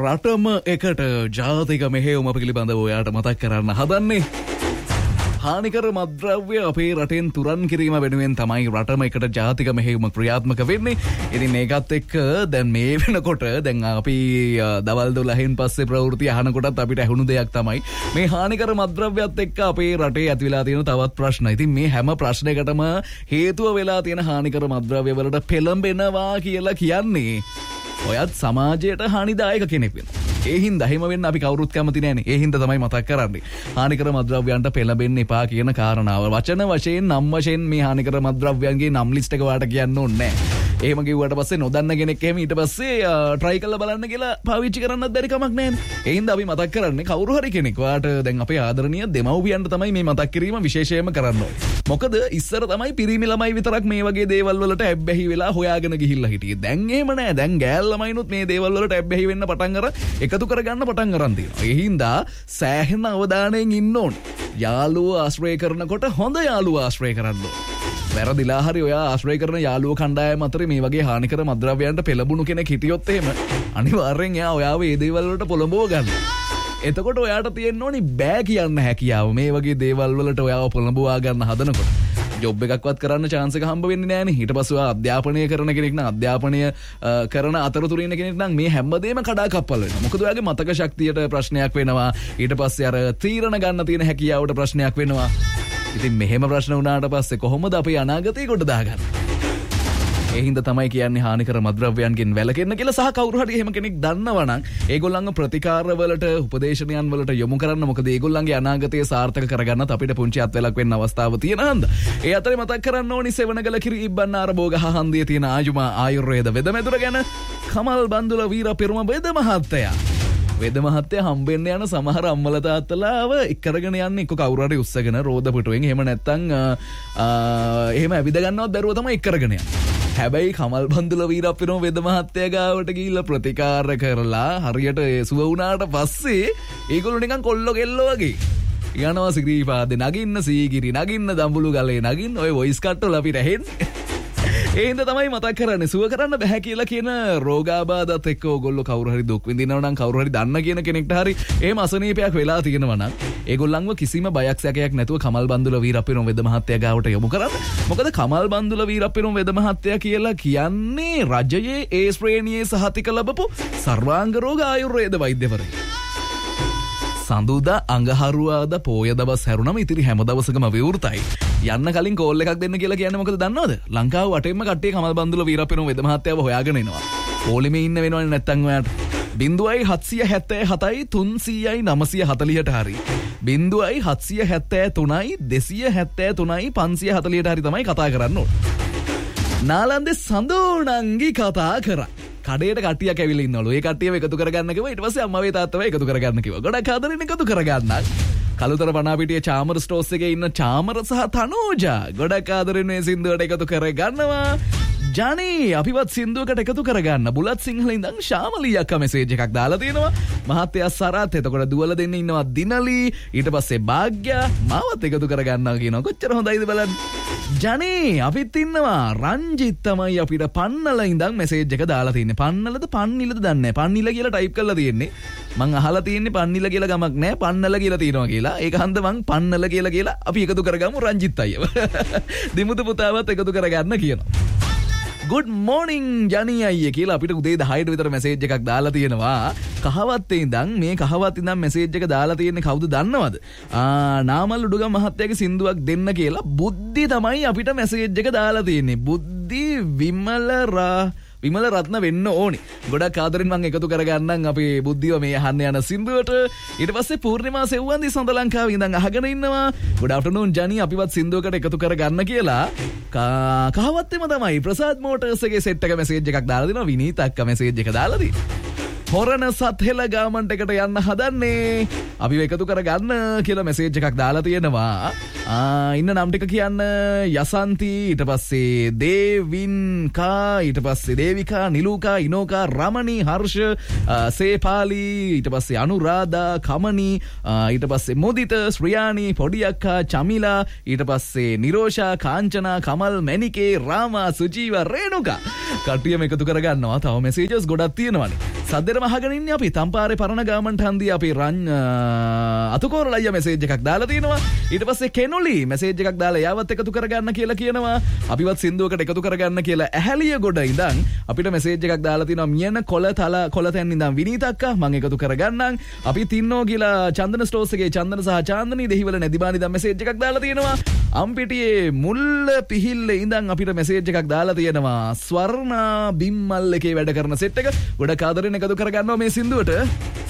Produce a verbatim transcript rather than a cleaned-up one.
රටම එකට ජාතික මෙහෙයුම පිළිබඳව ඔයාට මතක් කරන්න හදන්නේ. හානිකර මද්‍රව්‍ය අපේ රටෙන් තුරන් කිරීම වෙනුවෙන් තමයි රටම එකට ජාතික මෙහෙයුම ක්‍රියාත්මක වෙන්නේ. ඉතින් ඒකත් එක්ක දැන් මේ වෙනකොට දැන් අපි දවල් දොළහෙන් පස්සේ ප්‍රවෘත්ති අහනකොටත් අපිට ඇහුණු දෙයක් තමයි මේ හානිකර මද්‍රව්‍යත් එක්ක අපේ රටේ ඇති වෙලා තියෙන තවත් ප්‍රශ්න. ඉතින් මේ හැම ප්‍රශ්නයකටම හේතුව වෙලා තියෙන හානිකර මද්‍රව්‍ය වලට පෙළඹෙනවා කියලා කියන්නේ ඔයත් සමාජයට හානිදායක කෙනෙක් වෙනවා. ඒ හින්දා එහෙම වෙන්න අපි කවුරුත් කැමති නැහැනේ. ඒ හින්දා තමයි මතක් කරන්නේ. හානිකර මද්‍රව්‍යයන්ට පෙළඹෙන්න එපා කියන කාරණාව. වචන වශයෙන් නම් වශයෙන් මේ හානිකර මද්‍රව්‍යයන්ගේ නම් ලිස්ට් එක වාට කියන්න ඕනේ නැහැ. එහෙම කිව්වට පස්සේ නොදන්න කෙනෙක් එහෙම ඊට පස්සේ try කරලා බලන්න කියලා පාවිච්චි කරන්නත් බැරි කමක් නැහැනේ. ඒ හින්දා අපි මතක් කරන්නේ කවුරු හරි කෙනෙක් වාට දැන් අපේ ආදරණීය දෙමව්පියන්ට තමයි මේ මතක් කිරීම විශේෂයෙන්ම කරන්න ඕනේ. මොකද ඉස්සර තමයි පිරිමි ළමයි විතරක් මේ වගේ දේවල් වලට ඇබ්බැහි වෙලා හොයාගෙන ගිහිල්ලා හිටියේ. දැන් එහෙම නැහැ. දැන් ගෑල් ළමයිනුත් මේ දේවල් වලට ඇබ්බැහි වෙන්න පටන් අර එකතු කරගන්න පටන් අරන් තියෙනවා. ඒ හින්දා සෑහෙන අවධානයෙන් ඉන්න ඕනේ. යාළුවෝ ආශ්‍රය කරනකොට හොඳ යාළුවෝ ආශ්‍රය කරන්න ඕනේ. වැරදිලා හරි ඔයා ආශ්‍රය කරන යාළුවෝ කණ්ඩායම අතර මේ වගේ හානිකර මද්‍රව්‍යයන්ට පෙළඹුණු කෙනෙක් හිටියොත් එහෙම අනිවාර්යෙන් එයා ඔයාව මේ දේවල් වලට පොළඹව ගන්න. එතකොට ඔයාට තියෙන්න ඕනි බෑ කියන්න හැකියාව. මේ වගේ දේවල් වලට ඔයාව පොළඹවා ගන්න හදනකොට ජොබ් එකක්වත් කරන්න chance එක හම්බ වෙන්නේ නැහනේ. ඊට පස්සේ ඔයා අධ්‍යාපනය කරන කෙනෙක් නම් අධ්‍යාපනය කරන අතරතුර ඉන්න කෙනෙක් නම් මේ හැමදේම කඩාකප්පල් වෙනවා. මොකද ඔයාගේ මතක ශක්තියට ප්‍රශ්නයක් වෙනවා. ඊට පස්සේ අර තීරණ ගන්න තියෙන හැකියාවට ප්‍රශ්නයක් වෙනවා. ඉතින් මෙහෙම ප්‍රශ්න වුණාට පස්සේ කොහොමද අපේ අනාගතය කොට දාගන්නේ? ඒ හින්දා තමයි කියන්නේ හානිකර මද්‍රව්‍යයන්ගෙන් වැළකෙන්න කියලා. සහ කවුරු හරි එහෙම කෙනෙක් දන්නවා නම් ඒගොල්ලන්ගේ ප්‍රතිකාර වලට උපදේශනයන් වලට යොමු කරන්න. මොකද ඒගොල්ලන්ගේ අනාගතය සාර්ථක කරගන්නත් අපිට පුංචි අත්වැලක් වෙන්න අවස්ථාව තියෙන හන්ද. ඒ අතරේ මතක් කරන්න ඕනි සෙවණගල කිරි ඉබ්බන්නාර බෝගහ හන්දියේ තියෙන ආයුමා ආයුර්වේද වෙදමැදුර ගැන. කමල් බන්දුල වීර පෙරුම වෙද මහත්තයා වෙද මහත්තයා හම්බෙන්න යන සමහර අම්මල තාත්තලාව එක්කරගෙන යන්නේ එක්ක කවුරු හරි උස්සගෙන රෝද පුටුවෙන්. එහෙම නැත්තම් එහෙම ඇවිද ගන්නවත් බැරුව තමයි එක්කරගෙන යන්නේ. හැබැයි කමල් බන්දුල වීරප්පිරම වෙද මහත්තයා ගාවට ගිහිල්ලා ප්‍රතිකාර කරලා හරියට සුව වුණාට පස්සේ ඒගොල්ලෝ නිකන් කොල්ලෝ කෙල්ලෝ වගේ යනවා සිරිපාදේ නගින්න සීගිරි නගින්න දඹුලු ගලේ නගින්න ඔය වොයිස් කට්ටල අපිට ඇහෙන්නේ. ඒ හින්දා තමයි මතක් කරන්නේ සුව කරන්න බෑ කියලා කියන රෝගාබාධත් එක්ක ඕගොල්ලෝ කවුරු හරි දුක් විඳිනවා නම් කවුරු හරි දන්න කියන කෙනෙක්ට හරි එහෙම අසනීපයක් වෙලා තියෙනවා නම් ඒගොල්ලන්ව කිසිම බයක් සැකයක් නැතුව කමල් බන්දුල වීරප්පිරම වෙද මහත්තයා ගාවට යොමු කරන්න. මොකද කමල් බන්දුල වීරප්පිරම වෙද මහත්තයා කියලා කියන්නේ රජයේ ඒ ශ්‍රේණියේ සහතික ලැබපු සර්වාංග රෝග ආයුර්වේද වෛද්‍යවරයෙක්. සඳුදා අඟහරුවාදා පෝය දවස් හැරුණම ඉතිරි හැම දවසකම විවෘතයි. යන්න කලින් කෝල් එකක් දෙන්න කියලා කියන්නේ මොකද දන්නවද? ලංකාව වටේම කට්ටිය කමල් බන්දුල වීරප්පිරම වෙද මහත්තයාව හොයාගෙන එනවා. පොලිමේ ඉන්න වෙනවනේ නැත්තම් ඔයාට. බිංදුවයි හත්සිය හැත්තෑ හතයි තුන්සීයයි නවසිය හතලිහට හරි. බිංදුවයි හත්සිය හැත්තෑ තුනයි දෙසිය හැත්තෑ තුනයි පන්සිය හතලිහට හරි තමයි කතා කරන්න ඕනේ. නාලන්දේ සඳෝනංගි කතා කරා. කඩේට කට්ටියක් ඇවිල්ලා ඉන්නවලු. ඒ කට්ටියව එකතු කරගන්න කිව්වා. ඊට පස්සේ අම්මාවේ තාත්තව එකතු කරගන්න කිව්වා. ගොඩක් ආදරෙන් එකතු කරගන්නා. කළුතර පනාපිටියේ චාමර ස්ටෝස් එකේ ඉන්න චාමර සහ තනෝජා ගොඩක් ආදරෙන් මේ සින්දුවට එකතු කරගන්නවා. ජනී අපිවත් සින්දුවකට එකතු කරගන්න. බුලත් සිංහල ඉඳන් ශාමලී අක්කා මෙසේජ් එකක් දාලා තියෙනවා. මහත්තයා සරත් එතකොට දුවල දෙන්න ඉන්නවා දිනලි. ඊට පස්සේ භාග්‍යා මාවත් එකතු කරගන්නවා කියනවා. කොච්චර හොඳයිද බලන්න. ජනී අපිත් ඉන්නවා. රංජිත් තමයි අපිට පන්නල ඉඳන් මෙසේජ් එක දාලා තියෙන්නේ. පන්නලද පන්නිලද දන්නේ නැහැ. පන්නිල කියලා ටයිප් කරලා තියෙන්නේ. මං අහලා තියෙන්නේ පන්නිල කියලා ගමක් නැහැ. පන්නල කියලා තියෙනවා කියලා. ඒක හන්ද මං පන්නල කියලා කියලා අපි එකතු කරගමු රංජිත් අයියව. දිමුතු පුතාවත් එකතු කරගන්න කියනවා. good morning ජනී අයියේ කියලා අපිට උදේ දහයට විතර මෙසේජ් එකක් දාලා තියෙනවා. කහවත්තේ ඉඳන් මේ කහවත් ඉඳන් මෙසේජ් එක දාලා තියෙන්නේ කවුද දන්නවද? ආ නාමල් උඩුගම් මහත්තයාගේ සින්දුවක් දෙන්න කියලා බුද්ධි තමයි අපිට මෙසේජ් එක දාලා තියෙන්නේ. බුද්ධි විමල රා විමල රත්න වෙන්න ඕනි. ගොඩක් ආදරෙන් මම එකතු කරගන්නම් අපේ බුද්ධිව මේ අහන්න යන සින්දුවට. ඊට පස්සේ පූර්ණිමා සෙව්වන්දි සඳ ලංකාවේ ඉඳන් අහගෙන ඉන්නවා. good afternoon ජනී අපිවත් සින්දුවකට එකතු කරගන්න කියලා. කහවත්තේම තමයි ප්‍රසාද් මෝටර්ස් එකේ සෙට් එක මෙසේජ් එකක් දාලා දෙනවා. විනීත අක්කා මෙසේජ් එක දාලා දෙනවා. හොරණ සත්හෙල ගාමන්ට් එකට යන්න හදන්නේ. අපි එකතු කරගන්න කියලා මෙසේජ් එකක් දාලා තියෙනවා. ආ ඉන්න නම් ටික කියන්න යසන්ති ඊට පස්සේ දේවින්කා ඊට පස්සේ දේවිකා නිලූකා ඉනෝකා රමණී හර්ෂ සේපාලි ඊට පස්සේ අනුරාධා කමනි ඊට පස්සේ මොදිත ශ්‍රියානි පොඩි අක්කා චමිලා ඊට පස්සේ නිරෝෂා කාංචනා කමල් මැනිකේ රාමා සුජීව රේණුකා කට්ටියම එකතු කරගන්නවා. තව මෙසේජස් ගොඩක් තියෙනවානේ. සද්දෙරම අහගෙන ඉන්නේ අපි තම්පාරේ පරණ ගාමන්ට හන්දිය අපි රන් අතුකෝරල අයියා මෙසේජ් එකක් දාලා තිනවා. ඊට පස්සේ කෙනොලි මෙසේජ් එකක් දාලා යාවත් එකතු කරගන්න කියලා කියනවා. අපිවත් සින්දුවකට එකතු කරගන්න කියලා ඇහැලිය ගොඩ ඉඳන් අපිට මෙසේජ් එකක් දාලා තිනවා. මියන කොළ තල කොළ තැන් ඉඳන් විනීත අක්කා මම එකතු කරගන්නම්. අපි තින්නෝ කියලා චන්දන ස්ටෝර්ස් එකේ චන්දන සහ චාන්දනී දෙහිවල නැදිබානි දැන් මෙසේජ් එකක් දාලා තියෙනවා. අම්පිටියේ මුල්ල පිහිල්ල ඉඳන් අපිට මෙසේජ් එකක් දාලා තියෙනවා. ස්වර්ණා බිම්මල් එකේ වැඩ කරන සෙට් එක ගොඩක් ආදරෙන් එකතු කරගන්නවා මේ සින්දුවට.